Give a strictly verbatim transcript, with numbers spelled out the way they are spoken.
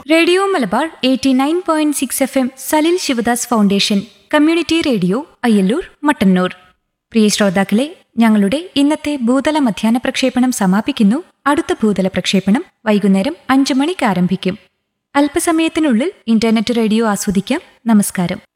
Radio Malabar eighty nine point six F M Salil Sivadas foundation community radio Ayyallur Mattannur. പ്രിയ ശ്രോതാക്കളെ, ഞങ്ങളുടെ ഇന്നത്തെ ഭൂതല മധ്യാഹ്ന പ്രക്ഷേപണം സമാപിക്കുന്നു. അടുത്ത ഭൂതല പ്രക്ഷേപണം വൈകുന്നേരം അഞ്ചു മണിക്ക് ആരംഭിക്കും. അല്പസമയത്തിനുള്ളിൽ ഇന്റർനെറ്റ് റേഡിയോ ആസ്വദിക്കാം. നമസ്കാരം.